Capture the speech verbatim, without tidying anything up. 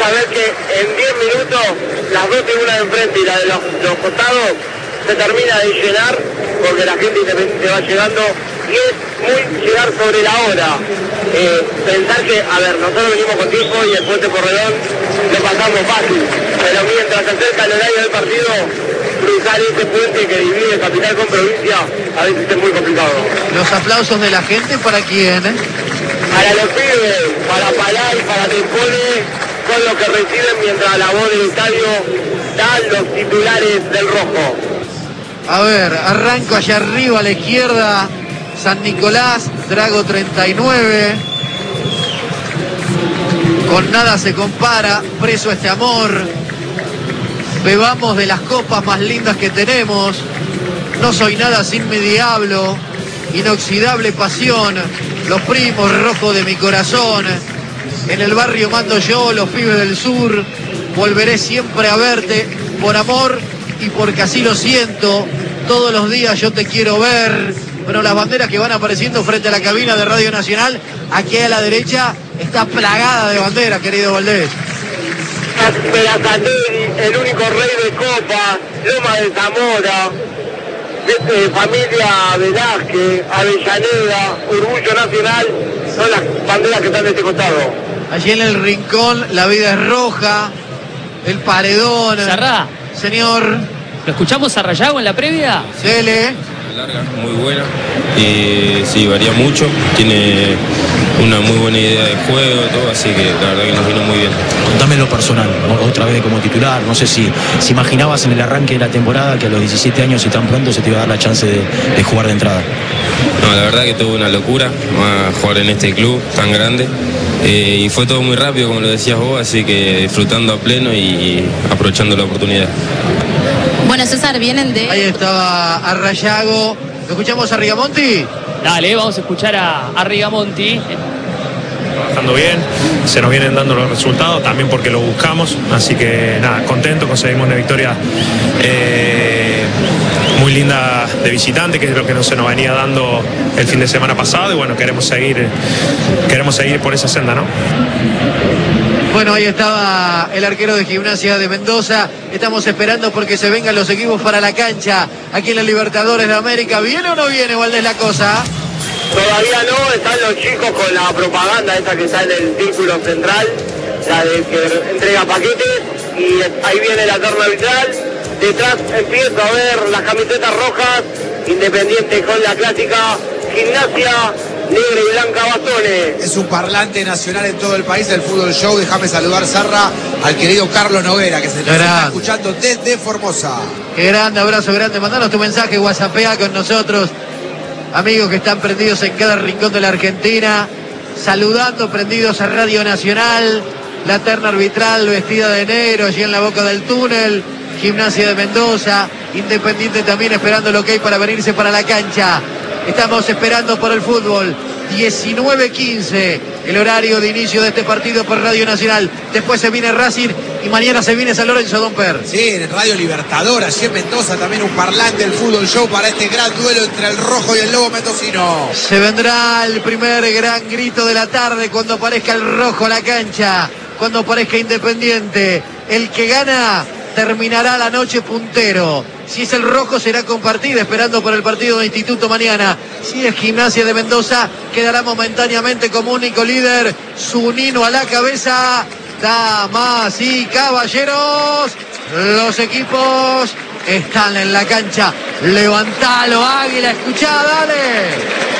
saber que en diez minutos las dos tribunas de enfrente y la de los, los costados se termina de llenar porque la gente independiente va llegando y es muy llegar sobre la hora. Eh, pensar que, a ver, nosotros venimos con tiempo y el puente Porredón lo pasamos fácil, pero mientras se acerca el horario del partido, cruzar ese puente que divide capital con provincia a veces es muy complicado. Los aplausos de la gente, ¿para quién? Eh? Para los pibes, para Palay, para Tripone, son los que reciben mientras la voz del estadio dan los titulares del rojo. A ver, arranco allá arriba a la izquierda, San Nicolás, Drago treinta y nueve. Con nada se compara, preso este amor. Bebamos de las copas más lindas que tenemos. No soy nada sin mi diablo. Inoxidable pasión. Los primos rojos de mi corazón. En el barrio mando yo, los pibes del sur. Volveré siempre a verte por amor y porque así lo siento. Todos los días yo te quiero ver. Bueno, las banderas que van apareciendo frente a la cabina de Radio Nacional, aquí a la derecha, está plagada de banderas, querido Valdés. Berazategui, el único rey de Copa, Loma de Zamora, de, familia Velázquez, Avellaneda, Orgullo Nacional, son las banderas que están de este costado. Allí en el rincón, la vida es roja, el paredón. Sarrá. Señor. ¿Lo escuchamos a Rayago en la previa? Cele. Larga, muy buena. Y sí, varía mucho. Tiene una muy buena idea de juego, todo, así que la verdad que nos vino muy bien. Contame lo personal, otra vez como titular. No sé si, si imaginabas en el arranque de la temporada que a los diecisiete años y tan pronto se te iba a dar la chance de, de jugar de entrada. No, la verdad que tuve una locura a jugar en este club tan grande. Eh, y fue todo muy rápido, como lo decías vos, así que disfrutando a pleno y aprovechando la oportunidad. Bueno, César, vienen de... Ahí estaba Arrayago. ¿Lo escuchamos a Rigamonti? Dale, vamos a escuchar a, a Rigamonti. Trabajando bien, se nos vienen dando los resultados, también porque lo buscamos, así que nada, contento, conseguimos una victoria eh, muy linda de visitante, que es lo que no se nos venía dando el fin de semana pasado, y bueno, queremos seguir, queremos seguir por esa senda, ¿no? Bueno, ahí estaba el arquero de Gimnasia de Mendoza. Estamos esperando porque se vengan los equipos para la cancha aquí en la Libertadores de América. ¿Viene o no viene, Valdés, la cosa? Todavía no, están los chicos con la propaganda esa que está en el círculo central, la de que entrega paquetes, y ahí viene la terna arbitral. Detrás empiezo a ver las camisetas rojas, Independiente con la clásica, Gimnasia negra y blanca bastones. Es un parlante nacional en todo el país del Fútbol Show. Déjame saludar, Sarra, al querido Carlos Noguera, que se nos está escuchando desde Formosa. Qué grande, abrazo grande. Mandanos tu mensaje, WhatsAppea con nosotros. Amigos que están prendidos en cada rincón de la Argentina, saludando, prendidos a Radio Nacional, la terna arbitral vestida de negro allí en la boca del túnel, Gimnasia de Mendoza, Independiente también esperando lo que hay para venirse para la cancha. Estamos esperando por el fútbol. diecinueve quince, el horario de inicio de este partido por Radio Nacional. Después se viene Racing y mañana se viene San Lorenzo, Don Per. Sí, en Radio Libertador, allí en Mendoza, también un parlante del Fútbol Show para este gran duelo entre el rojo y el lobo mendocino. Se vendrá el primer gran grito de la tarde cuando aparezca el rojo a la cancha, cuando aparezca Independiente. El que gana terminará la noche puntero. Si es el rojo será compartida, esperando por el partido de Instituto mañana. Si es Gimnasia de Mendoza, quedará momentáneamente como único líder Zunino a la cabeza. Damas y caballeros, los equipos están en la cancha. Levantalo, Águila, escuchá, dale.